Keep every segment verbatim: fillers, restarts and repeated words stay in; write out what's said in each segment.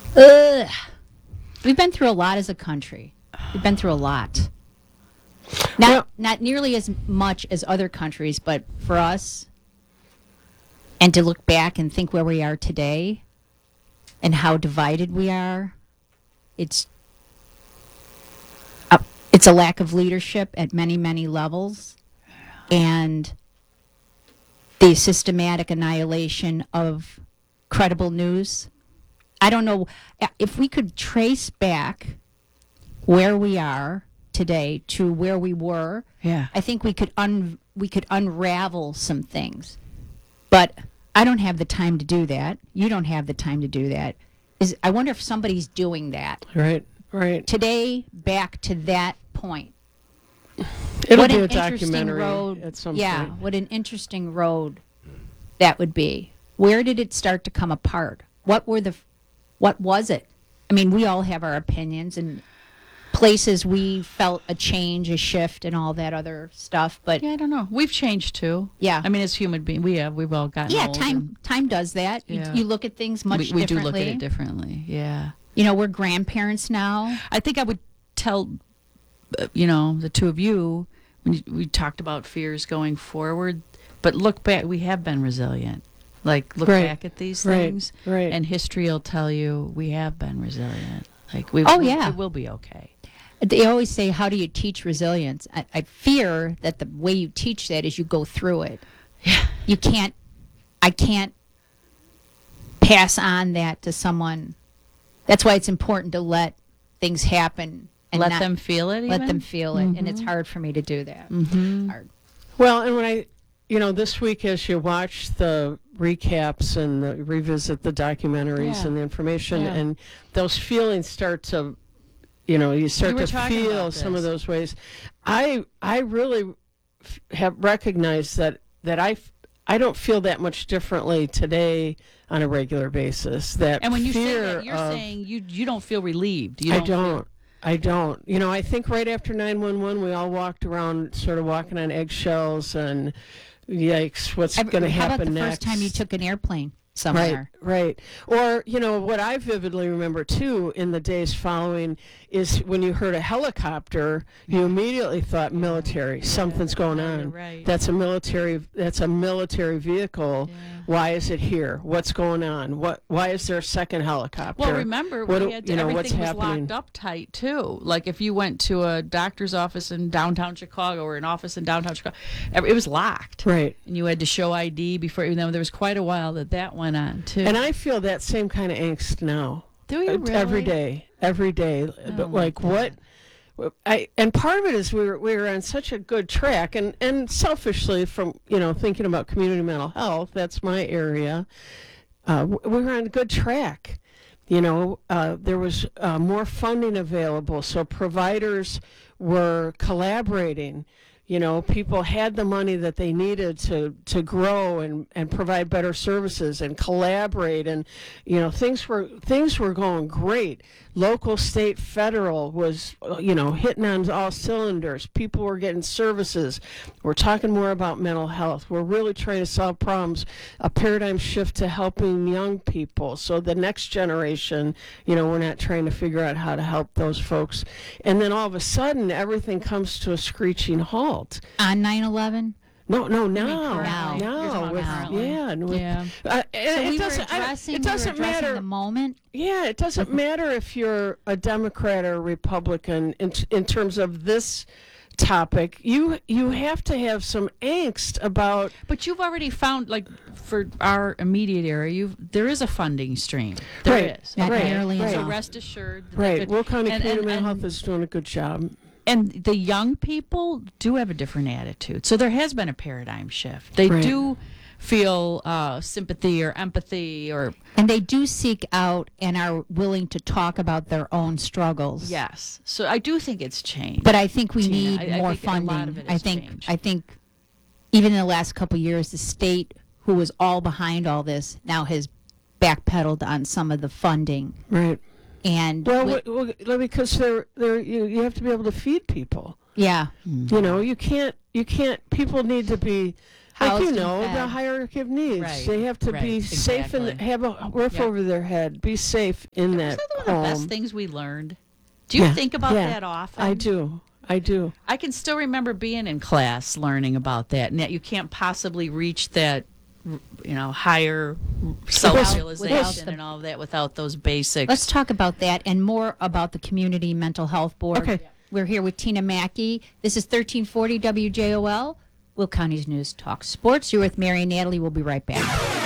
Ugh. We've been through a lot as a country. We've been through a lot. Not Well- not nearly as much as other countries, but for us, and to look back and think where we are today and how divided we are, it's a, it's a lack of leadership at many, many levels, and the systematic annihilation of credible news. I don't know if we could trace back where we are today to where we were. Yeah. I think we could un we could unravel some things, but I don't have the time to do that. You don't have the time to do that. Is I wonder if somebody's doing that Right, right. today. Back to that point. It'll What be an a interesting documentary road. at some yeah, point. what an interesting road that would be. Where did it start to come apart? What were the what was it? I mean, we all have our opinions and places we felt a change, a shift, and all that other stuff. But Yeah, I don't know. We've changed too. Yeah. I mean, as human beings, we have. We've all gotten yeah, old time time does that. Yeah. You, you look at things and much we, we do differently. look at it differently. Yeah. You know, we're grandparents now. I think I would tell, uh, you know, the two of you, when you, we talked about fears going forward, but look back, we have been resilient. Like, look Right. back at these Right. things, Right. and history will tell you we have been resilient. Like, we, Oh, we- yeah. it will be okay. They always say, how do you teach resilience? I, I fear that the way you teach that is you go through it. Yeah. You can't, I can't pass on that to someone. That's why it's important to let things happen and Let not- them feel it. let even? them feel it. And it's hard for me to do that. Mhm. It's hard. Well, and when I, you know, this week as you watch the recaps and the, revisit the documentaries Yeah. and the information, Yeah. and those feelings start to, you know, you start were to talking feel about some of this. those ways. I I really f- have recognized that that I f- I don't feel that much differently today on a regular basis. That And when you say fear that, you're of- saying you you don't feel relieved. You I don't. feel- don't. I don't. You know, I think right after nine one one, we all walked around sort of walking on eggshells and yikes, what's I've- going to How happen about the next? first time you took an airplane Right, somewhere? right. Or, you know, what I vividly remember too in the days following is when you heard a helicopter, you immediately thought military, something's going Yeah, you're on. right. That's a military that's a military vehicle. Yeah. Why is it here? What's going on? What why is there a second helicopter? Well, remember, What we do- had to, you know, what's everything was happening? locked up tight, too. Like, if you went to a doctor's office in downtown Chicago or an office in downtown Chicago, ev- it was locked. Right. And you had to show I D before, even though there was quite a while that that went on, too. And I feel that same kind of angst now. Do you Uh, really? Every day, every day. But my like what? I and part of it is we were we were on such a good track, and and selfishly from you know thinking about community mental health, that's my area. Uh, w- we were on a good track. You know, uh, there was uh, more funding available, so providers were collaborating. You know, people had the money that they needed to, to grow and, and provide better services and collaborate, and you know things were things were going great. Local, state, federal was you know hitting on all cylinders. People were getting services. We're talking more about mental health. We're really trying to solve problems. A paradigm shift to helping young people. So the next generation, you know, we're not trying to figure out how to help those folks. And then all of a sudden, everything comes to a screeching halt. On nine eleven? No, no, mean now, currently? Now. You're now, talking with, currently? yeah, and with, Yeah. Uh, and So it we were doesn't, I- addressing, it we were doesn't addressing matter. the moment. Yeah, it doesn't matter if you're a Democrat or a Republican in, in terms of this topic. You you have to have some angst about. But you've already found, like, for our immediate area, you there is a funding stream. There Right. is. Not Right, nearly right. So enough. rest assured. that Right, it- Will County and- Community and- Mental and- Health is doing a good job. And the young people do have a different attitude. So there has been a paradigm shift. They Right. do feel uh, sympathy or empathy or, And they do seek out and are willing to talk about their own struggles. yes. So I do think it's changed. But I think we Tina, need I- I more think a lot funding. of it I has think changed. I think even in the last couple of years, the state, who was all behind all this, now has backpedaled on some of the funding. Right. And Well, with- w- w- because they're, they're, you, you have to be able to feed people. yeah, You know, you can't, you can't, people need to be like housed you and know, the fed. hierarchy of needs. Right, They have to right, be safe and exactly. have a roof Yep. over their head. Be safe in Was that that one of the best home. things we learned? Do you Yeah, think about yeah, that often? I do. I do. I can still remember being in class learning about that, and that you can't possibly reach that, you know, higher self-realization without the- and all of that without those basics. Let's talk about that and more about the Community Mental Health Board. Okay. We're here with Tina Mackey. This is thirteen forty W J O L, Will County's News Talk Sports. You're with Mary and Natalie. We'll be right back.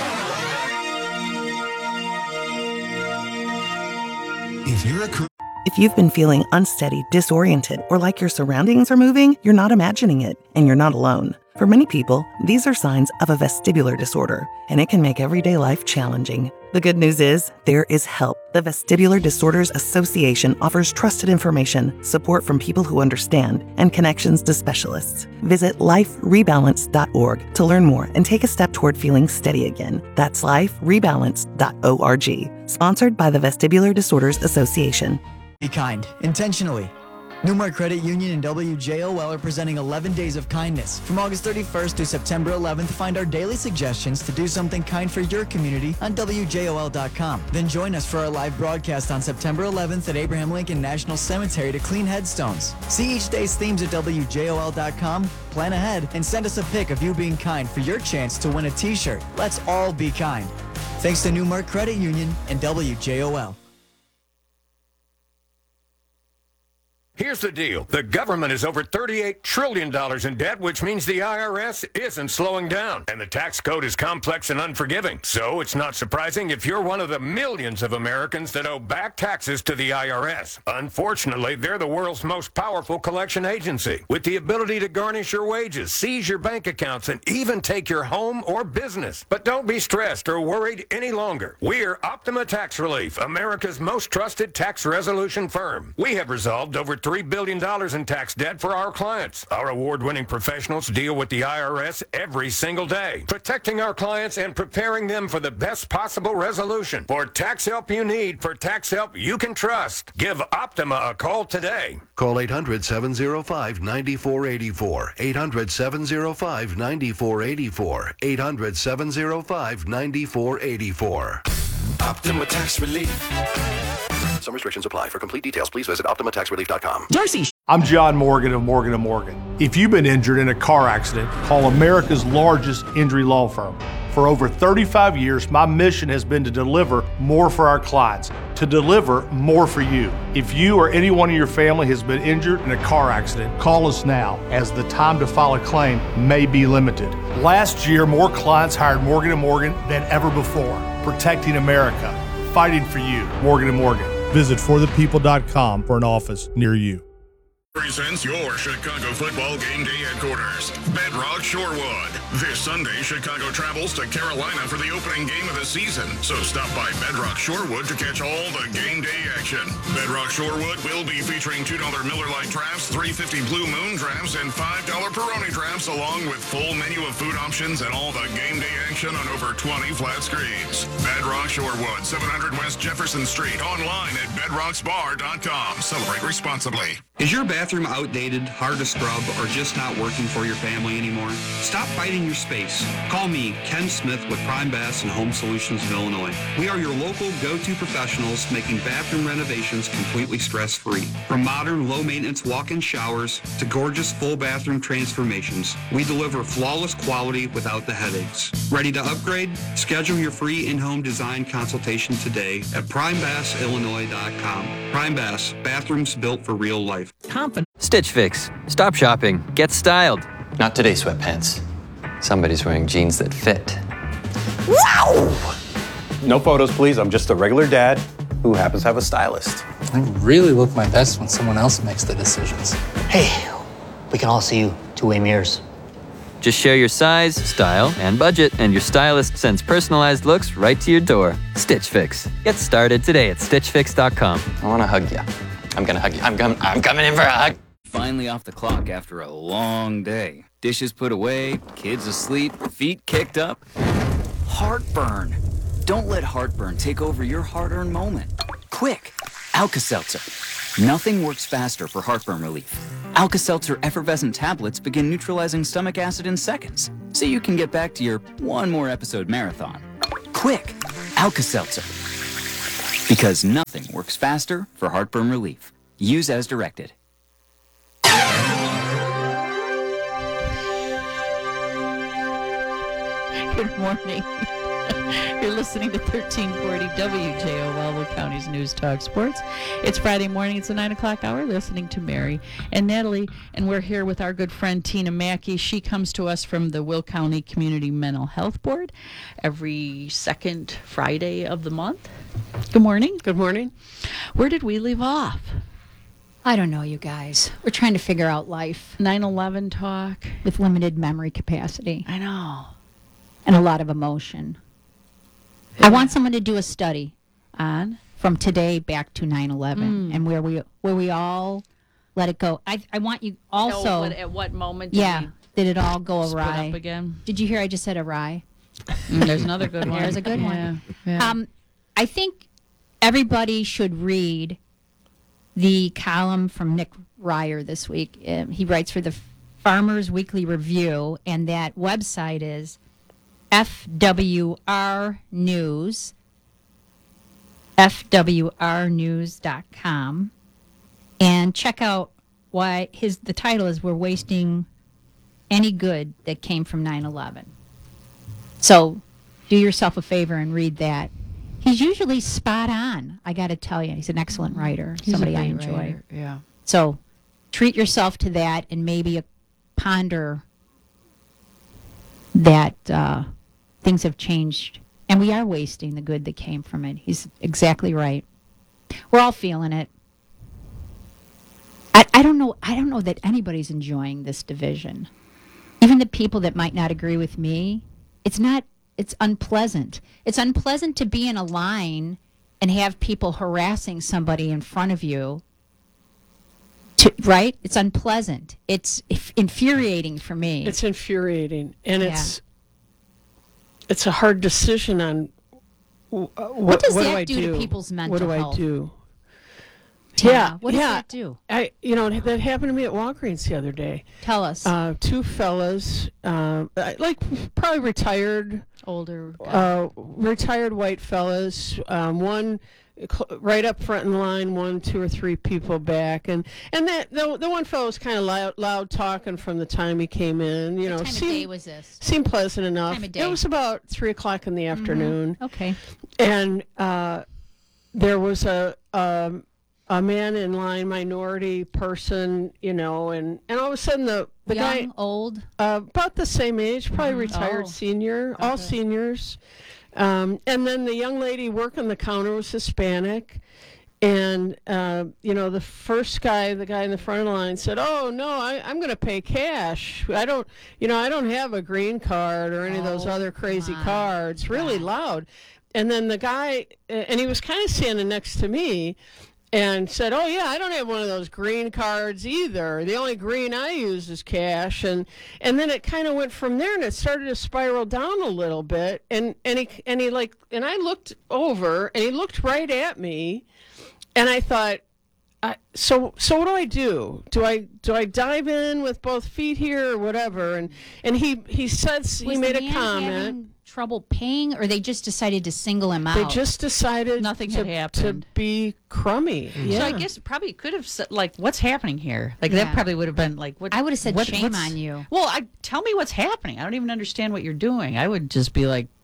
If you're a career If you've been feeling unsteady, disoriented, or like your surroundings are moving, you're not imagining it, and you're not alone. For many people, these are signs of a vestibular disorder, and it can make everyday life challenging. The good news is, there is help. The Vestibular Disorders Association offers trusted information, support from people who understand, and connections to specialists. Visit life rebalance dot org to learn more and take a step toward feeling steady again. That's life rebalance dot org. Sponsored by the Vestibular Disorders Association. Be kind, intentionally. Newmark Credit Union and W J O L are presenting eleven Days of Kindness. From August thirty-first to September eleventh, find our daily suggestions to do something kind for your community on W J O L dot com. Then join us for our live broadcast on September eleventh at Abraham Lincoln National Cemetery to clean headstones. See each day's themes at W J O L dot com, plan ahead, and send us a pic of you being kind for your chance to win a t-shirt. Let's all be kind. Thanks to Newmark Credit Union and W J O L. Here's the deal. The government is over thirty-eight trillion dollars in debt, which means the I R S isn't slowing down. And the tax code is complex and unforgiving. So it's not surprising if you're one of the millions of Americans that owe back taxes to the I R S. Unfortunately, they're the world's most powerful collection agency, with the ability to garnish your wages, seize your bank accounts, and even take your home or business. But don't be stressed or worried any longer. We're Optima Tax Relief, America's most trusted tax resolution firm. We have resolved over three billion dollars in tax debt for our clients. Our award-winning professionals deal with the I R S every single day, protecting our clients and preparing them for the best possible resolution. For tax help you need, for tax help you can trust, give Optima a call today. Call eight hundred, seven oh five, nine four eight four. eight hundred, seven oh five, nine four eight four. eight hundred, seven oh five, nine four eight four. Optima Tax Relief. Some restrictions apply. For complete details, please visit optima tax relief dot com. Darcy! I'm John Morgan of Morgan and Morgan. If you've been injured in a car accident, call America's largest injury law firm. For over thirty-five years, my mission has been to deliver more for our clients, to deliver more for you. If you or anyone in your family has been injured in a car accident, call us now, as the time to file a claim may be limited. Last year, more clients hired Morgan and Morgan than ever before, protecting America, fighting for you. Morgan and Morgan. Visit for the people dot com for an office near you. Presents your Chicago football game day headquarters, Bedrock Shorewood. This Sunday, Chicago travels to Carolina for the opening game of the season. So stop by Bedrock Shorewood to catch all the game day action. Bedrock Shorewood will be featuring two dollar Miller Lite drafts, three fifty Blue Moon drafts, and five dollar Peroni drafts, along with full menu of food options and all the game day action on over twenty flat screens. Bedrock Shorewood, seven hundred West Jefferson Street, online at bedrocks bar dot com. Celebrate responsibly. Is your bathroom outdated, hard to scrub, or just not working for your family anymore? Stop fighting your space. Call me, Ken Smith with Prime Bass and Home Solutions of Illinois. We are your local go-to professionals making bathroom renovations completely stress-free. From modern, low-maintenance walk-in showers to gorgeous full bathroom transformations, we deliver flawless quality without the headaches. Ready to upgrade? Schedule your free in-home design consultation today at prime bass illinois dot com. Prime Bass, bathrooms built for real life. Confident. Stitch Fix. Stop shopping. Get styled. Not today, sweatpants. Somebody's wearing jeans that fit. Wow! No photos, please. I'm just a regular dad who happens to have a stylist. I really look my best when someone else makes the decisions. Hey, we can all see you two-way mirrors. Just share your size, style, and budget, and your stylist sends personalized looks right to your door. Stitch Fix. Get started today at stitch fix dot com. I want to hug you. I'm going to hug you. I'm, com- I'm coming in for a hug. Finally off the clock after a long day. Dishes put away, kids asleep, feet kicked up. Heartburn. Don't let heartburn take over your hard-earned moment. Quick, Alka-Seltzer. Nothing works faster for heartburn relief. Alka-Seltzer effervescent tablets begin neutralizing stomach acid in seconds, so you can get back to your one more episode marathon. Quick, Alka-Seltzer. Because nothing works faster for heartburn relief. Use as directed. Good morning. You're listening to thirteen forty W J O L, Will County's News Talk Sports. It's Friday morning. It's the nine o'clock hour. Listening to Mary and Natalie, and we're here with our good friend Tina Mackey. She comes to us from the Will County Community Mental Health Board every second Friday of the month. Good morning. Good morning. Where did we leave off? I don't know, you guys. We're trying to figure out life nine eleven talk. with limited memory capacity I know. and a lot of emotion. I want someone to do a study On? from today back to nine eleven Mm. and where we where we all let it go. I I want you also. Oh, what, at what moment did yeah. we Did it all go split awry? up again? Did you hear I just said awry? Mm, there's another good one. There's a good one. Yeah, yeah. Um, I think everybody should read the column from Nick Ryer this week. Um, he writes for the Farmers Weekly Review, and that website is F W R News, F W R news dot com, and check out why his the title is "We're Wasting Any Good That Came from nine eleven." So do yourself a favor and read that. He's usually spot on, I got to tell you. He's an excellent writer, He's a somebody I great enjoy. writer, yeah. So treat yourself to that and maybe ponder that uh, things have changed and we are wasting the good that came from it. He's exactly right. We're all feeling it. I, I don't know. I don't know that anybody's enjoying this division. Even the people that might not agree with me, it's not. It's unpleasant. It's unpleasant to be in a line and have people harassing somebody in front of you. To, right? It's unpleasant. It's if, infuriating for me. It's infuriating, and Yeah. it's it's a hard decision on uh, what, What does what that do I do do to people's mental What do health? I do? Tina, yeah, what does yeah. that do? I, you know, that happened to me at Walgreens the other day. Tell us. Uh, two fellas, uh, like probably retired, older, uh, retired white fellas. Um, one cl- right up front in line, one two or three people back, and and that the the one fellow was kind of loud, loud talking from the time he came in. You What know, time of seemed, day was this? Seemed pleasant enough. Time of It day? was about three o'clock in the afternoon. Okay. And uh, there was a um, a man in line, minority person, you know, and, and all of a sudden the, the guy, Young, old? uh, about the same age, probably retired Oh. senior, all seniors. Um, and then the young lady working the counter was Hispanic. And, uh, you know, the first guy, the guy in the front of the line said, oh, no, I, I'm going to pay cash. I don't, you know, I don't have a green card or any of those Oh, other crazy my cards. Really loud. And then the guy, and he was kind of standing next to me, and said, oh, yeah, I don't have one of those green cards either. The only green I use is cash. And and then it kind of went from there, and it started to spiral down a little bit. And, and, he, and he like, and I looked over, and he looked right at me, and I thought, I, so so what do I do? Do I do I dive in with both feet here or whatever? And and he he said he Was made the a man comment. having trouble paying, or they just decided to single him out? They just decided Nothing to, had happened. to be crummy. Yeah. So I guess probably could have said, like, what's happening here? Like, Yeah. that probably would have been like, what? I would have said what- shame what's- on you. Well, I tell me what's happening. I don't even understand what you're doing. I would just be like,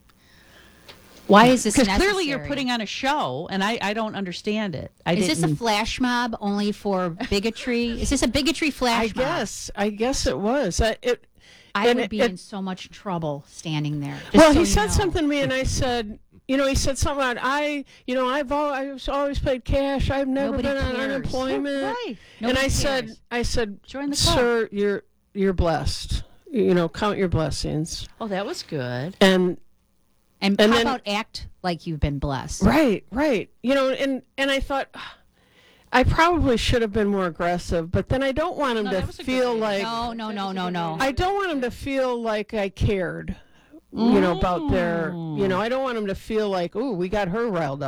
Why is this because necessary? clearly you're putting on a show, and I, I don't understand it. I Is this a didn't- flash mob only for bigotry? Is this a bigotry flash I mob? guess. I guess it was. I, it, I and would it- be it- in so much trouble standing there. Just well, so he you said know. something to me, and I said, you know, he said something about I, you know, I've al- I've always paid cash. I've never Nobody been on cares. unemployment. Right. And Nobody I said, cares. I said, Join the club. sir, you're you're blessed. You know, count your blessings. Oh, that was good. And And, and how then- about act like you've been blessed? right, right. You know, and and I thought. I probably should have been more aggressive, but then I don't want him No, to that was a good feel idea. like No, no, no, no, no. I don't want him to feel like I cared, you know, about their, you know, I don't want him to feel like, ooh, we got her riled up.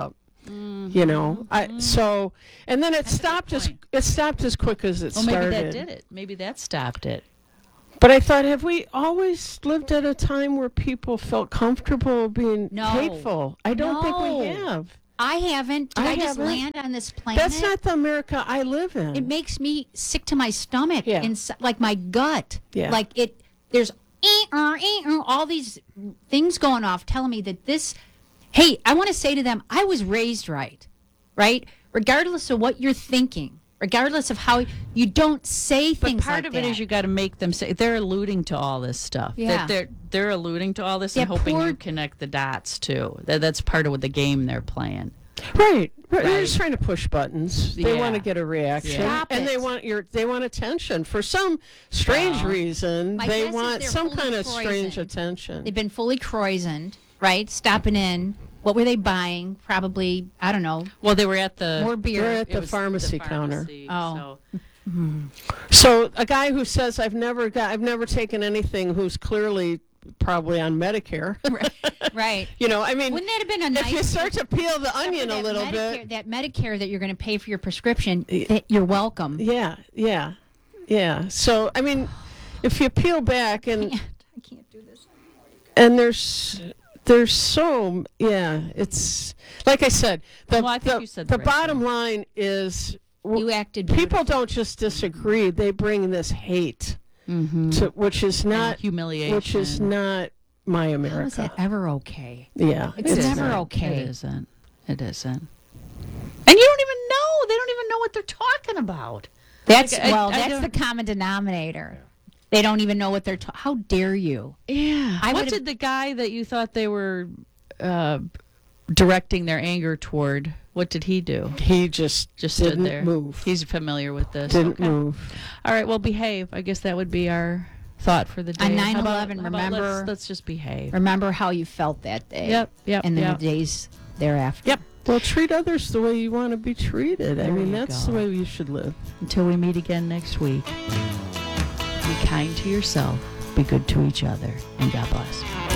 You know, I so and then it stopped as it stopped as quick as it Well, started. maybe that did it. Maybe that stopped it. But I thought, have we always lived at a time where people felt comfortable being No. hateful? I don't think we No. have. I haven't. Did I, I just haven't. land on this planet? That's not the America I live in. It makes me sick to my stomach, Yeah. ins- like my gut. Yeah. Like it. There's eh, uh, eh, uh, all these things going off, telling me that this. Hey, I want to say to them, I was raised right, right? Regardless of what you're thinking, regardless of how you don't say But things part like of it that. is you got to make them say they're alluding to all this stuff. Yeah. That they're they're alluding to all this Yeah, and hoping poor- you connect the dots too. That that's part of what the game they're playing. Right. Right. They're Right. just trying to push buttons. They Yeah. want to get a reaction, Stop and it. they want your they want attention for some strange Well, reason. My They guess is want they're some fully kind of strange croissant. attention. They've been fully croissant, right? Stopping in. What were they buying? Probably, I don't know. Well, they were at the More beer. They're at it the was pharmacy counter. pharmacy, Oh. so- So a guy who says I've never got I've never taken anything who's clearly probably on Medicare. Right. You know, I mean, Wouldn't that have been a nice? if you start to peel the except for onion a that little Medicare, bit, that Medicare that you're going to pay for your prescription, that you're welcome. yeah, yeah, yeah. So I mean, if you peel back and I can't do this. and there's there's so yeah, it's like I said. The Well, I think the, you said the the right bottom line is You acted. people don't just disagree; they bring this hate to which is not humiliation. which is not my How is America. that ever okay? Yeah, It's it never isn't. okay. It isn't. It isn't. And you don't even know. They don't even know what they're talking about. That's Like, I- well. I that's don't- the common denominator. They don't even know what they're. Ta- How dare you? Yeah. I what would've- did the guy that you thought they were uh, directing their anger toward? What did he do? He just Just didn't stood there. move. He's familiar with this. Didn't Okay. move. All right. Well, behave. I guess that would be our thought for the day. On How about- nine eleven, how about remember- Let's, let's just behave. Remember how you felt that day. Yep, yep, And then yep. the days thereafter. Yep. Well, treat others the way you want to be treated. I There mean, you that's go. the way you should live. Until we meet again next week, be kind to yourself, be good to each other, and God bless.